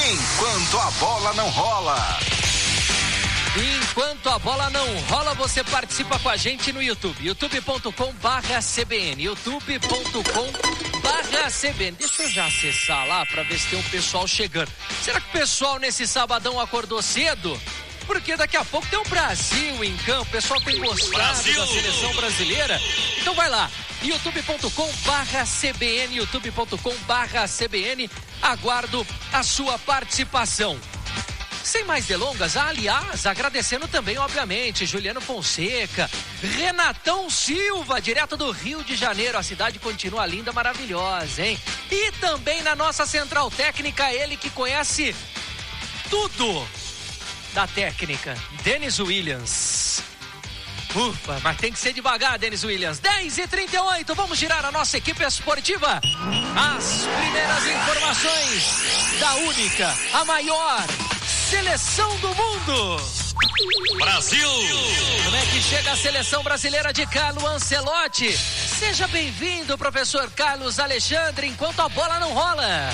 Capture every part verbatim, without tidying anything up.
Enquanto a bola não rola. Enquanto a bola não rola, você participa com a gente no YouTube. youtube ponto com barra C B N. youtube ponto com barra C B N. Deixa eu já acessar lá para ver se tem um pessoal chegando. Será que o pessoal nesse sabadão acordou cedo? Porque daqui a pouco tem o Brasil em campo. O pessoal tem gostado Brasil. da seleção brasileira. Então vai lá. youtube ponto com barra C B N. youtube ponto com barra C B N. Aguardo a sua participação. Sem mais delongas, aliás, agradecendo também, obviamente, Juliano Fonseca, Renatão Silva, direto do Rio de Janeiro. A cidade continua linda, maravilhosa, hein? E também na nossa central técnica, ele que conhece tudo da técnica, Denis Williams. Ufa, mas tem que ser devagar, Denis Williams. dez e trinta e oito, vamos girar a nossa equipe esportiva. As primeiras informações da única, a maior seleção do mundo. Brasil! Como é que chega a seleção brasileira de Carlo Ancelotti? Seja bem-vindo, professor Carlos Alexandre, enquanto a bola não rola.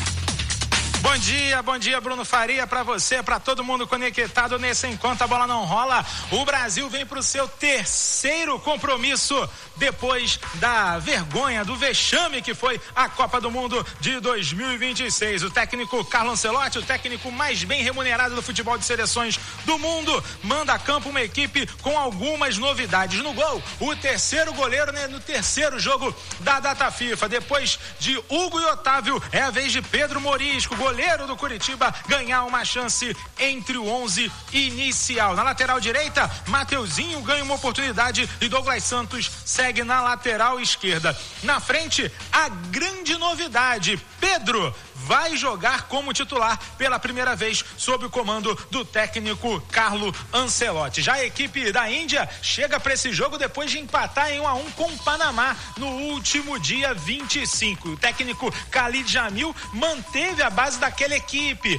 Bom dia, bom dia, Bruno Faria, para você, para todo mundo conectado nesse Enquanto a Bola Não Rola. O Brasil vem para o seu terceiro compromisso depois da vergonha, do vexame que foi a Copa do Mundo de dois mil e vinte e seis. O técnico Carlo Ancelotti, o técnico mais bem remunerado do futebol de seleções do mundo, manda a campo uma equipe com algumas novidades. No gol, o terceiro goleiro, né, no terceiro jogo da data FIFA. Depois de Hugo e Otávio, é a vez de Pedro Morisco, goleiro do Curitiba, ganhar uma chance entre o onze inicial. Na lateral direita, Mateuzinho ganha uma oportunidade e Douglas Santos segue na lateral esquerda. Na frente, a grande novidade, Pedro vai jogar como titular pela primeira vez sob o comando do técnico Carlo Ancelotti. Já a equipe da Índia chega para esse jogo depois de empatar em um a um com o Panamá no último dia vinte e cinco. O técnico Khalid Jamil manteve a base daquela equipe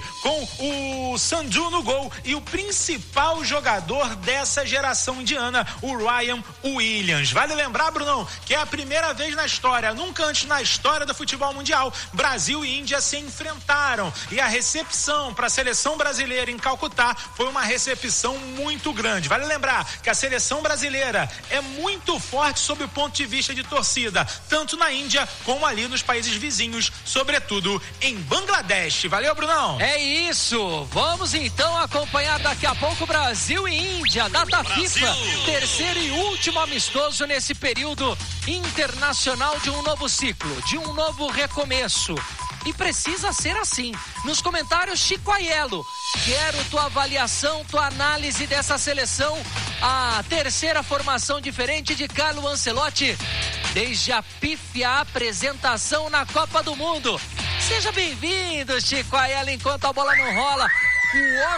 com o Sanju no gol e o principal jogador dessa geração indiana, o Ryan Williams. Vale lembrar, Brunão, que é a primeira vez na história, nunca antes na história do futebol mundial, Brasil e Índia se enfrentaram e a recepção para a seleção brasileira em Calcutá foi uma recepção muito grande. Vale lembrar que a seleção brasileira é muito forte sob o ponto de vista de torcida, tanto na Índia como ali nos países vizinhos, sobretudo em Bangladesh. Valeu, Brunão? É isso, vamos então acompanhar daqui a pouco Brasil e Índia, data Brasil. FIFA, terceiro e último amistoso nesse período internacional de um novo ciclo, de um novo recomeço. E precisa ser assim. Nos comentários, Chico Aiello, quero tua avaliação, tua análise dessa seleção, a terceira formação diferente de Carlo Ancelotti desde a pífia apresentação na Copa do Mundo. Seja bem-vindo, Chico Aiello, enquanto a bola não rola. O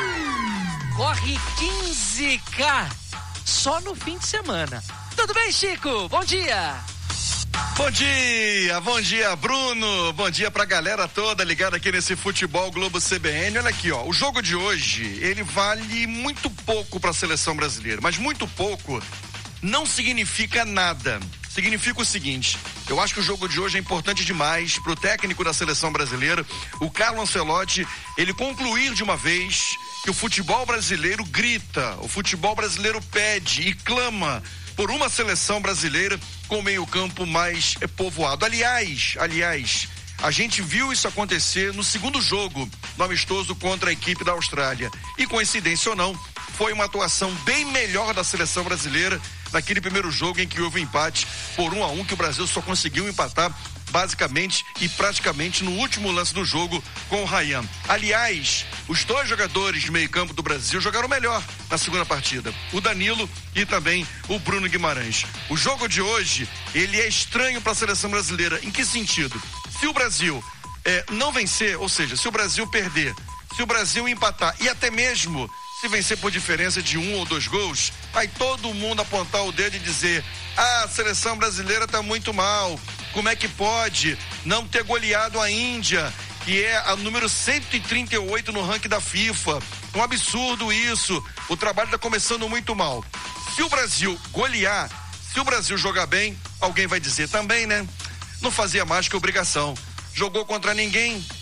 homem corre quinze quilometros só no fim de semana. Tudo bem, Chico? Bom dia! Bom dia, bom dia, Bruno, bom dia pra galera toda ligada aqui nesse Futebol Globo C B N. Olha aqui, ó, o jogo de hoje, ele vale muito pouco pra seleção brasileira, mas muito pouco não significa nada. Significa o seguinte, eu acho que o jogo de hoje é importante demais pro técnico da seleção brasileira, o Carlo Ancelotti, ele concluir de uma vez que o futebol brasileiro grita, o futebol brasileiro pede e clama por uma seleção brasileira com meio campo mais é, povoado. Aliás, aliás, a gente viu isso acontecer no segundo jogo, no amistoso contra a equipe da Austrália. E coincidência ou não, foi uma atuação bem melhor da seleção brasileira naquele primeiro jogo em que houve um empate por um a um, que o Brasil só conseguiu empatar basicamente e praticamente no último lance do jogo com o Ryan. Aliás, os dois jogadores de meio campo do Brasil jogaram melhor na segunda partida, o Danilo e também o Bruno Guimarães. O jogo de hoje, ele é estranho para a seleção brasileira. Em que sentido? Se o Brasil eh, não vencer, ou seja, se o Brasil perder, se o Brasil empatar e até mesmo se vencer por diferença de um ou dois gols, vai todo mundo apontar o dedo e dizer: ah, a seleção brasileira tá muito mal, como é que pode não ter goleado a Índia, que é a número cento e trinta e oito no ranking da FIFA? Um absurdo isso, o trabalho tá começando muito mal. Se o Brasil golear, se o Brasil jogar bem, alguém vai dizer também, né? Não fazia mais que obrigação. Jogou contra ninguém,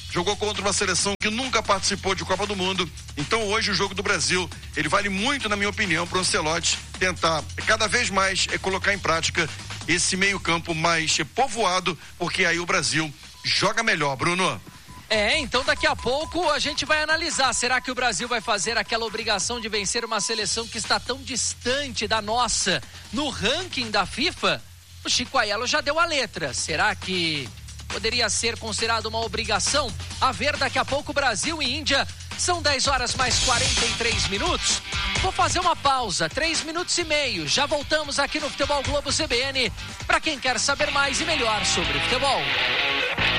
jogou contra uma seleção que nunca participou de Copa do Mundo. Então hoje o jogo do Brasil, ele vale muito, na minha opinião, para o Ancelotti tentar cada vez mais é, colocar em prática esse meio campo mais é, povoado, porque aí o Brasil joga melhor, Bruno. É, então daqui a pouco a gente vai analisar, será que o Brasil vai fazer aquela obrigação de vencer uma seleção que está tão distante da nossa no ranking da FIFA? O Chico Aiello já deu a letra, será que poderia ser considerado uma obrigação? A ver daqui a pouco Brasil e Índia, são dez horas mais quarenta e três minutos, vou fazer uma pausa, três minutos e meio, já voltamos aqui no Futebol Globo C B N, para quem quer saber mais e melhor sobre futebol.